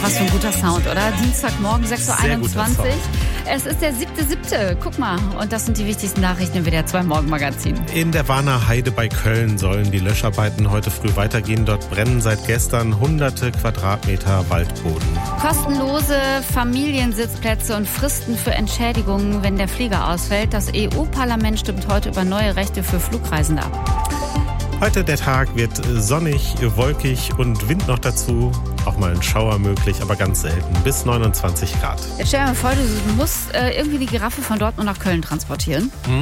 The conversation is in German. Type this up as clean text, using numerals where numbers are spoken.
was für ein guter Sound, oder? Dienstagmorgen, 6.21 Uhr. Es ist der 7.7. Guck mal. Und das sind die wichtigsten Nachrichten im WDR 2 Morgenmagazin. In der Warner Heide bei Köln sollen die Löscharbeiten heute früh weitergehen. Dort brennen seit gestern hunderte Quadratmeter Waldboden. Kostenlose Familiensitzplätze und Fristen für Entschädigungen, wenn der Flieger ausfällt. Das EU-Parlament stimmt heute über neue Rechte für Flugreisende ab. Heute der Tag wird sonnig, wolkig und Wind noch dazu. Auch mal ein Schauer möglich, aber ganz selten. Bis 29 Grad. Jetzt stell dir mal vor, du musst irgendwie die Giraffe von Dortmund nach Köln transportieren.